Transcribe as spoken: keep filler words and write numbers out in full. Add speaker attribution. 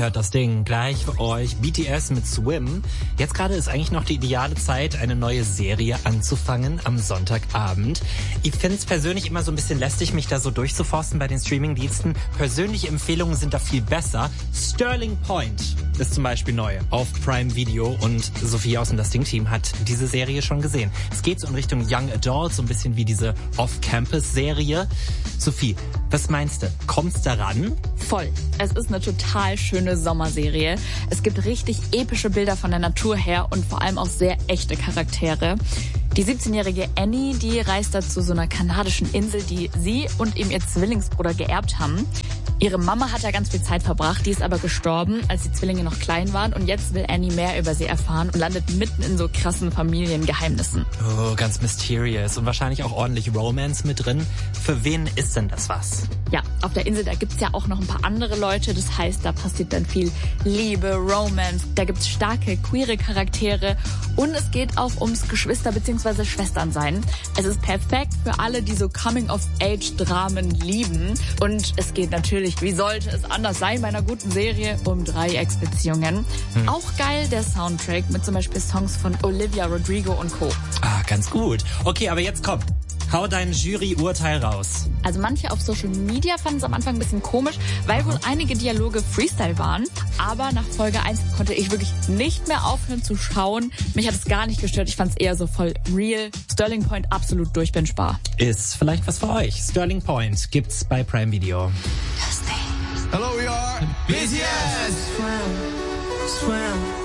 Speaker 1: hört das Ding. Gleich für euch B T S mit Swim. Jetzt gerade ist eigentlich noch die ideale Zeit, eine neue Serie anzufangen am Sonntagabend. Ich finde es persönlich immer so ein bisschen lästig, mich da so durchzuforsten bei den Streamingdiensten. Persönliche Empfehlungen sind da viel besser. Sterling Point ist zum Beispiel neu auf Prime Video und Sophie aus dem Das Ding-Team hat diese Serie schon gesehen. Es geht so in Richtung Young Adult, so ein bisschen wie diese Off-Campus-Serie. Sophie, was meinst du? Kommt's daran?
Speaker 2: Voll. Es ist eine total schöne Sommerserie. Es gibt richtig epische Bilder von der Natur her und vor allem auch sehr echte Charaktere. Die siebzehnjährige Annie, die reist da zu so einer kanadischen Insel, die sie und eben ihr Zwillingsbruder geerbt haben. Ihre Mama hat da ganz viel Zeit verbracht, die ist aber gestorben, als die Zwillinge noch klein waren. Und jetzt will Annie mehr über sie erfahren und landet mitten in so krassen Familiengeheimnissen.
Speaker 1: Oh, ganz mysterious und wahrscheinlich auch ordentlich Romance mit drin. Für wen ist denn das was?
Speaker 2: Ja, auf der Insel, da gibt's ja auch noch ein paar andere Leute. Das heißt, da passiert dann viel Liebe, Romance. Da gibt's starke, queere Charaktere. Und es geht auch ums Geschwister- bzw. Schwesternsein. Es ist perfekt für alle, die so Coming-of-Age-Dramen lieben. Und es geht natürlich, wie sollte es anders sein bei einer guten Serie, um Dreiecksbeziehungen. Hm. Auch geil der Soundtrack mit zum Beispiel Songs von Olivia Rodrigo und Co.
Speaker 1: Ah, ganz gut. Okay, aber jetzt komm. Hau dein Jury-Urteil raus.
Speaker 2: Also manche auf Social Media fanden es am Anfang ein bisschen komisch, weil wohl einige Dialoge Freestyle waren. Aber nach Folge eins konnte ich wirklich nicht mehr aufhören zu schauen. Mich hat es gar nicht gestört. Ich fand es eher so voll real. Sterling Point absolut durchbingbar.
Speaker 1: Ist vielleicht was für euch. Sterling Point gibt's bei Prime Video.
Speaker 3: Hello, we are B T S. Swim, swim.